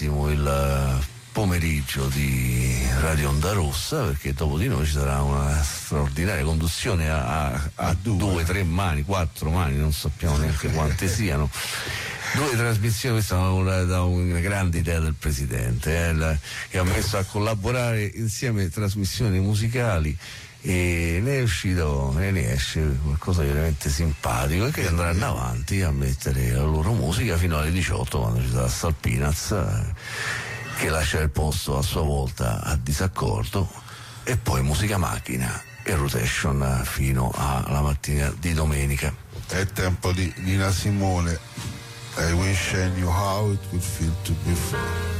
benissimo il pomeriggio di Radio Onda Rossa, perché dopo di noi ci sarà una straordinaria conduzione a 2, 3 mani, 4 mani, non sappiamo neanche quante siano. 2 trasmissioni, questa è una grande idea del Presidente, che ha messo a collaborare insieme trasmissioni musicali, e ne esce qualcosa di veramente simpatico, e che andranno avanti a mettere la loro musica fino alle 18, quando ci sarà Salpinaz, che lascia il posto a sua volta a Disaccordo, e poi Musica Macchina e Rotation fino alla mattina di domenica. È tempo di Nina Simone. I wish I knew how it would feel to be free.